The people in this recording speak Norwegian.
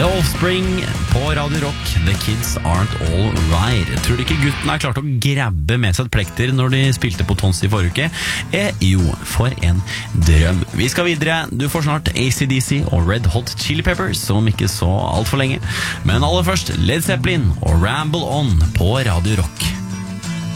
The Offspring på Radio Rock. The Kids Aren't All Right. Tror du ikke gutten klart å grabbe med seg et plekter når de spilte på Tons i forrige uke? Jo, for en drøm. Vi skal videre. Du får snart AC/DC og Red Hot Chili Peppers, som ikke så alt for lenge. Men aller først Led Zeppelin og Ramble On på Radio Rock.